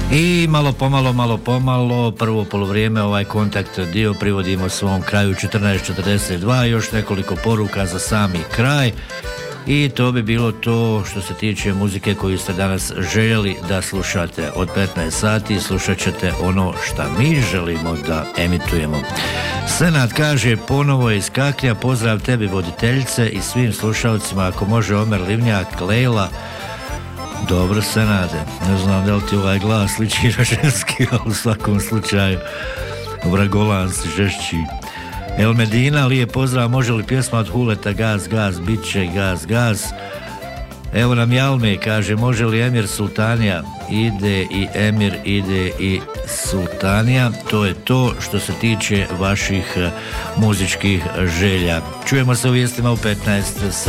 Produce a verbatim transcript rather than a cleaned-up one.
I malo pomalo, malo pomalo, prvo polovrijeme ovaj kontakt dio privodimo svom kraju četrnaest četrdeset dva, još nekoliko poruka za sami kraj i to bi bilo to što se tiče muzike koju ste danas željeli da slušate. Od petnaest sati slušat ćete ono što mi želimo da emitujemo. Senad kaže ponovo iz Kaklja, pozdrav tebi voditeljice i svim slušalcima, ako može Omer Livnjak, Lejla. Dobro, Senade, ne znam da li ti ovaj glas liči na ženski, ali u svakom slučaju Vragolan si žešći. El Medina, lijep pozdrav, može li pjesma od Huleta Gaz, gaz, bit će gaz, gaz. Evo nam Jalme, kaže, može li Emir Sultanija? Ide i Emir, ide i Sultanija. To je to što se tiče vaših muzičkih želja. Čujemo se u vijestima u petnaest sati.